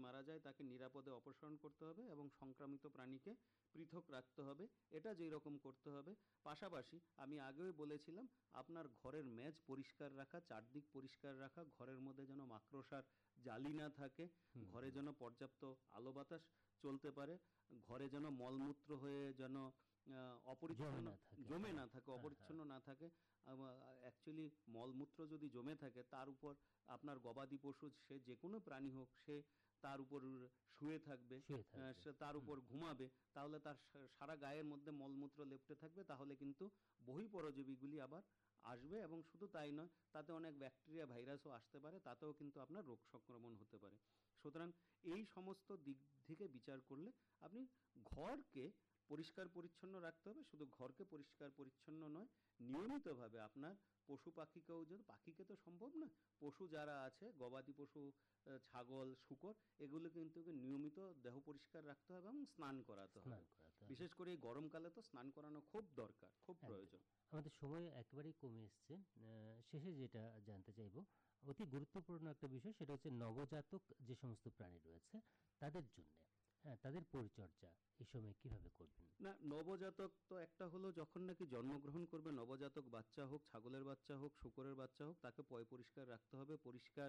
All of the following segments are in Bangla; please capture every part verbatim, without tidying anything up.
মারা যায় তাকে নিরাপদে অপসারণ করতে হবে এবং সংক্রামিত প্রাণীকে পৃথক রাখতে হবে। এটা যেই রকম করতে হবে, পাশাপাশি আমি আগেও বলেছিলাম আপনার ঘরের মেঝ পরিষ্কার রাখা, চারদিক পরিষ্কার রাখা, ঘরের মধ্যে যেন মাকড়সার জালি না থাকে, ঘরে যেন পর্যাপ্ত আলো বাতাস চলতে পারে, ঘরে যেন মলমূত্র হয়ে যেন অপরিচ্ছন্ন জমে না থাকে, অপরিচ্ছন্ন না থাকে। অ্যাকচুয়ালি মলমূত্র যদি জমে থাকে তার উপর আপনার গবাদি পশু সে যে কোনো প্রাণী হোক সে তার উপর শুয়ে থাকবে, সে তার উপর ঘুমাবে, তাহলে তার সারা গায়ের মধ্যে মলমূত্র লেপ্টে থাকবে, তাহলে কিন্তু বহিঃপরজীবীগুলি আবার আসবে এবং শুধু তাই নয়, তাতে অনেক ব্যাকটেরিয়া ভাইরাসও আসতে পারে, তাতেও কিন্তু আপনার রোগ সংক্রমণ হতে পারে। সুতরাং এই সমস্ত দিক থেকে বিচার করলে আপনি ঘরকে পরিষ্কার পরিচ্ছন্ন রাখতে হবে। শুধু ঘরকে পরিষ্কার পরিচ্ছন্ন নয়, নিয়মিতভাবে আপনার পশু পাখিকেও, যদি পাখিকে তো সম্ভব না, পশু যারা আছে গবাদি পশু, ছাগল, শূকর, এগুলো কিন্তু নিয়মিত দেহ পরিষ্কার রাখতে হবে এবং স্নান করাতে হবে। বিশেষ করে এই গরমকালে তো স্নান করানো খুব দরকার, খুব প্রয়োজন। আমাদের সময় একেবারেই কমে এসছে, শেষে যেটা জানতে চাইবো অতি গুরুত্বপূর্ণ একটা বিষয়, সেটা হচ্ছে নবজাতক যে সমস্ত প্রাণী রয়েছে তাদের জন্য, হ্যাঁ, তাদের পরিচর্যা এই সময় কিভাবে করবেন? না, নবজাতক তো একটা হলো যখন নাকি জন্মগ্রহণ করবে, নবজাতক বাচ্চা হোক, ছাগলের বাচ্চা হোক, শূকরের বাচ্চা হোক, তাকে পয় পরিষ্কার রাখতে হবে। পরিষ্কার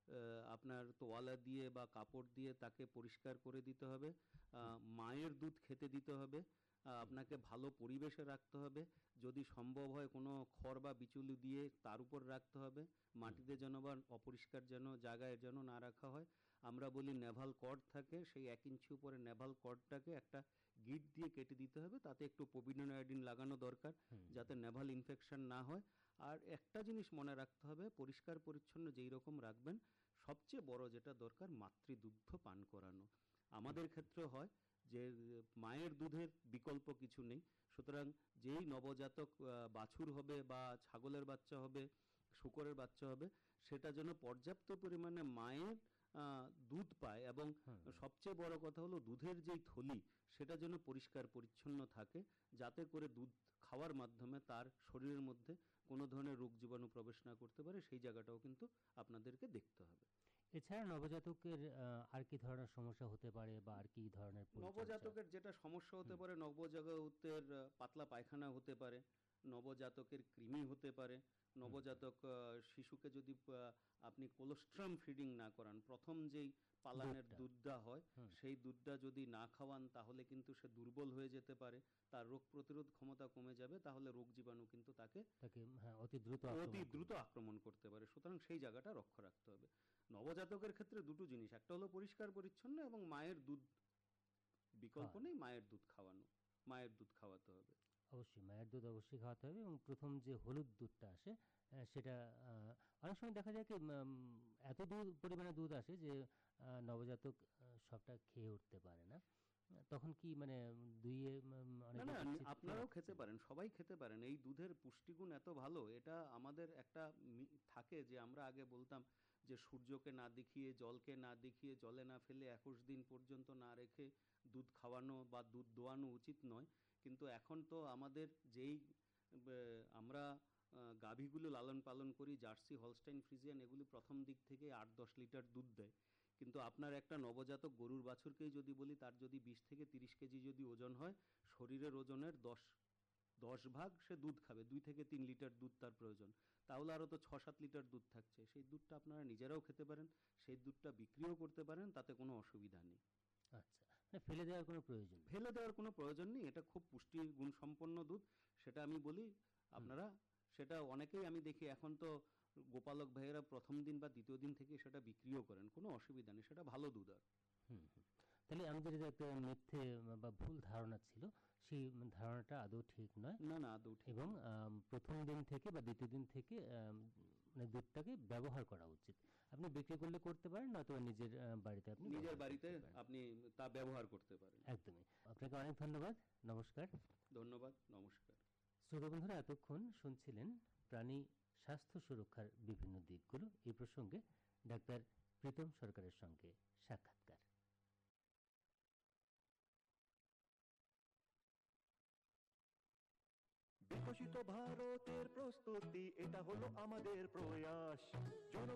আপনার তোয়ালা দিয়ে বা কাপড় দিয়ে তাকে পরিষ্কার করে দিতে হবে। মায়ের দুধ খেতে দিতে হবে। আপনাকে ভালো পরিবেশে রাখতে হবে। যদি সম্ভব হয় কোনো খড় বা বিচুলি দিয়ে তার উপর রাখতে হবে। মাটিতে যেন বা অপরিষ্কার যেন জায়গায় যেন না রাখা হয়। আমরা বলি নেভাল কর্ড থাকে, সেই এক ইঞ্চি উপরে নেভাল কর্ডটাকে একটা গিট দিয়ে কেটে দিতে হবে, তাতে একটু প্রোভিডন আয়োডিন লাগানো দরকার যাতে নেভাল ইনফেকশন না হয়। আর একটা জিনিস মনে রাখতে হবে, পরিষ্কার পরিচ্ছন্ন যেই রকম রাখবেন, সবচেয়ে বড় যেটা দরকার মাতৃদুগ্ধ পান করানো। আমাদের ক্ষেত্রে হয় যে মায়ের দুধের বিকল্প কিছু নেই, সুতরাং যেই নবজাতক বাছুর হবে বা ছাগলের বাচ্চা হবে, শূকরের বাচ্চা হবে, সেটা যেন পর্যাপ্ত পরিমাণে মায়ের দুধ পায় এবং সবচেয়ে বড় কথা হলো দুধের যেই থলি সেটা যেন পরিষ্কার পরিচ্ছন্ন থাকে, যাতে করে দুধ খাওয়ার মাধ্যমে তার শরীরের মধ্যে কোনো ধরনের রোগ জীবাণু প্রবেশ না করতে পারে, সেই জায়গাটাও কিন্তু আপনাদেরকে দেখতে হবে। এছাড়া নবজাতকের আর কি ধরনের সমস্যা হতে পারে বা আর কি ধরনের? নবজাতকের যেটা সমস্যা হতে পারে, নবজাতকের পাতলা পায়খানা হতে পারে, নবজাতকের কৃমি হতে পারে, নবজাতক শিশুকে যদি আপনি কোলোস্ট্রাম ফিডিং না করান, প্রথম যেই পালানের দুধটা হয় সেই দুধটা যদি না খাওয়ান, তাহলে কিন্তু সে দুর্বল হয়ে যেতে পারে, তার রোগ প্রতিরোধ ক্ষমতা কমে যাবে, তাহলে রোগ জীবাণু কিন্তু তাকে অতি দ্রুত অতি দ্রুত আক্রমণ করতে পারে। সুতরাং সেই জায়গাটা রক্ষা রাখতে হবে। নবজাতকের ক্ষেত্রে দুটো জিনিস, একটা হলো পরিষ্কার পরিচ্ছন্ন এবং মায়ের দুধ, বিকল্প নেই, মায়ের দুধ খাওয়ানো, মায়ের দুধ খাওয়াতে হবে। অবশ্যই মায়ের দুধ অবশ্যই খাওয়াতে হবে এবং প্রথম যে হলুদ দুধটা আসে সেটা অনেক সময় দেখা যায় কি এত দুধ পরিমাণে দুধ আসে যে নবজাতক সবটা খেয়ে উঠতে পারে না, তখন কি মানে দুইয়ে না না আপনারাও খেতে পারেন, সবাই খেতে পারেন। এই দুধের পুষ্টিগুণ এত ভালো, এটা আমাদের একটা থাকে যে আমরা আগে বলতাম যে সূর্যকে না দেখিয়ে, জলকে না দেখিয়ে, জলে না ফেলে একুশ দিন পর্যন্ত না রেখে দুধ খাওয়ানো বা দুধ দোয়ানো উচিত নয়, কিন্তু এখন তো আমাদের যেই আমরা গাভীগুলো লালন পালন করি, জার্সি, হলস্টাইন ফ্রিজিয়ান, এগুলি প্রথম দিক থেকে আট দশ লিটার দুধ দেয়, কিন্তু আপনার একটা নবজাতক গরুর বাছুরকেই যদি বলি, তার যদি বিশ থেকে তিরিশ কেজি যদি ওজন হয়, শরীরের ওজনের দশ দশ ভাগ সে দুধ খাবে, দুই থেকে তিন লিটার দুধ তার প্রয়োজন, তাহলে আরও তো ছ সাত লিটার দুধ থাকছে। সেই দুধটা আপনারা নিজেরাও খেতে পারেন, সেই দুধটা বিক্রিও করতে পারেন, তাতে কোনো অসুবিধা নেই। আচ্ছা, ফেলে দেওয়ার কোনো প্রয়োজন ফেলে দেওয়ার কোনো প্রয়োজন নেই, এটা খুব পুষ্টি গুণসম্পন্ন দুধ, সেটা আমি বলি আপনারা, সেটা অনেকেই আমি দেখি এখন তো গোপালক ভাইয়েরা প্রথম দিন বা দ্বিতীয় দিন থেকে সেটা বিক্রিও করেন, কোনো অসুবিধা নেই, সেটা ভালো দুধ। আর হুম হুম তাহলে আমাদের যে একটা মিথ্যে বা ভুল ধারণা ছিল, সেই ধারণাটা আদৌ ঠিক নয়। না না আদৌ ঠিক, এবং প্রথম দিন থেকে বা দ্বিতীয় দিন থেকে মানে দুধটাকে ব্যবহার করা উচিত। আপনি বিক্রি করলে করতে পারেন, নয়তো নিজের বাড়িতে আপনি নিজের বাড়িতে আপনি তা ব্যবহার করতে পারেন। একদমই। আপনাকে অনেক ধন্যবাদ, নমস্কার। ধন্যবাদ, নমস্কার। শ্রোতা বন্ধুরা, এতক্ষণ শুনছিলেন প্রাণী স্বাস্থ্য সুরক্ষার বিভিন্ন দিকগুলো, এই প্রসঙ্গে ডাক্তার প্রীতম সরকারের সঙ্গে সাক্ষাৎকার। বিকশিত ভারতের প্রস্তুতি, এটা হলো আমাদের প্রয়াস।